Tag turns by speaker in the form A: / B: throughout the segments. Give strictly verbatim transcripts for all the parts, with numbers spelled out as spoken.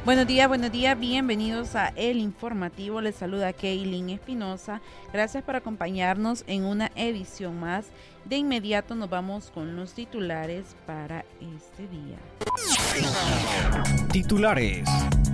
A: Buenos días, buenos días, bienvenidos a El Informativo, les saluda Kaylin Espinosa, gracias por acompañarnos en una edición más. De inmediato nos vamos con los titulares para este día.
B: Titulares.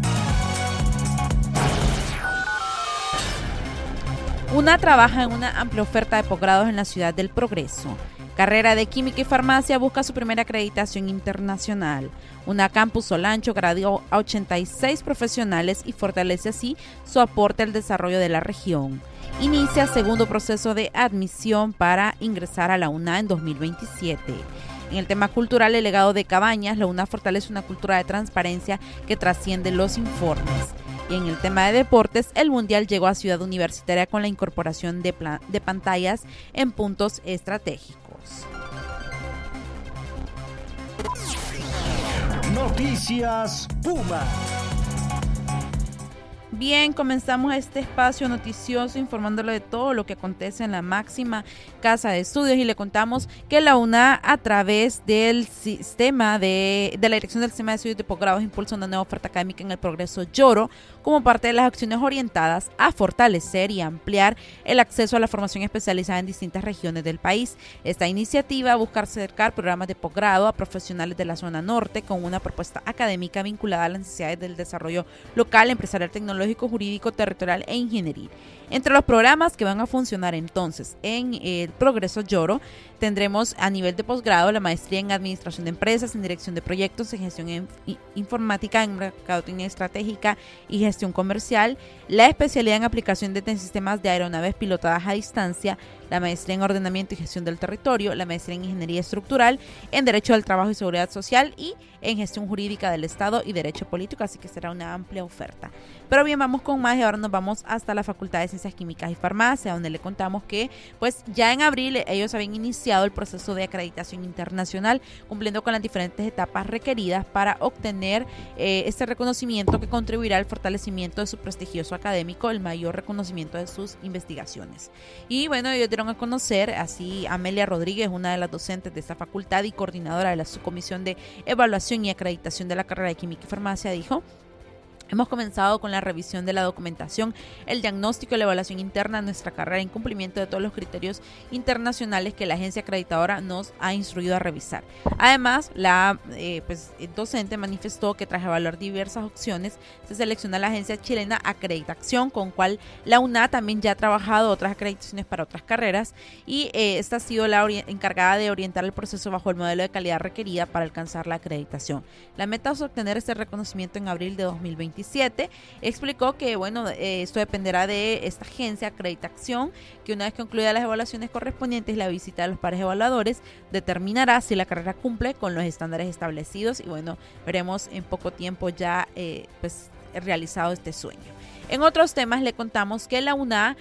A: UNA trabaja en una amplia oferta de posgrados en la ciudad del Progreso. Carrera de Química y Farmacia busca su primera acreditación internacional. UNA Campus Olancho graduó a ochenta y seis profesionales y fortalece así su aporte al desarrollo de la región. Inicia segundo proceso de admisión para ingresar a la UNA en dos mil veintisiete. En el tema cultural, el legado de Cabañas, la UNA fortalece una cultura de transparencia que trasciende los informes. Y en el tema de deportes, el Mundial llegó a Ciudad Universitaria con la incorporación de, plan- de pantallas en puntos estratégicos.
B: Noticias Puma.
A: Bien, comenzamos este espacio noticioso informándole de todo lo que acontece en la máxima casa de estudios y le contamos que la UNA a través del sistema de, de la Dirección del Sistema de Estudios de Posgrados impulsa una nueva oferta académica en el Progreso Lloro como parte de las acciones orientadas a fortalecer y ampliar el acceso a la formación especializada en distintas regiones del país. Esta iniciativa busca acercar programas de posgrado a profesionales de la zona norte con una propuesta académica vinculada a las necesidades del desarrollo local, empresarial, tecnológico, jurídico, territorial e ingenieril. Entre los programas que van a funcionar entonces en el Progreso Lloro tendremos a nivel de posgrado la maestría en Administración de Empresas, en Dirección de Proyectos, en Gestión en Informática, en Mercadotecnia Estratégica y Gestión Comercial, la especialidad en Aplicación de Sistemas de Aeronaves Pilotadas a Distancia, la maestría en Ordenamiento y Gestión del Territorio, la maestría en Ingeniería Estructural, en Derecho del Trabajo y Seguridad Social y en Gestión Jurídica del Estado y Derecho Político, así que será una amplia oferta. Pero bien, vamos con más y ahora nos vamos hasta la Facultad de Ciencias Químicas y Farmacia, donde le contamos que pues ya en abril ellos habían iniciado el proceso de acreditación internacional, cumpliendo con las diferentes etapas requeridas para obtener eh, este reconocimiento que contribuirá al fortalecimiento de su prestigioso académico, el mayor reconocimiento de sus investigaciones. Y bueno, ellos dieron a conocer, así Amelia Rodríguez, una de las docentes de esta facultad y coordinadora de la subcomisión de evaluación y acreditación de la carrera de Química y Farmacia, dijo: hemos comenzado con la revisión de la documentación, el diagnóstico y la evaluación interna de nuestra carrera en cumplimiento de todos los criterios internacionales que la agencia acreditadora nos ha instruido a revisar. Además, la eh, pues, docente manifestó que tras evaluar diversas opciones, se selecciona la agencia chilena Acreditación, con cual la UNA también ya ha trabajado otras acreditaciones para otras carreras y eh, esta ha sido la ori- encargada de orientar el proceso bajo el modelo de calidad requerida para alcanzar la acreditación. La meta es obtener este reconocimiento en abril de dos mil veintisiete. Explicó que bueno, eh, esto dependerá de esta agencia Acreditación, que una vez concluidas las evaluaciones correspondientes y la visita de los pares evaluadores, determinará si la carrera cumple con los estándares establecidos y bueno, veremos en poco tiempo ya eh, pues realizado este sueño. En otros temas le contamos que la UNA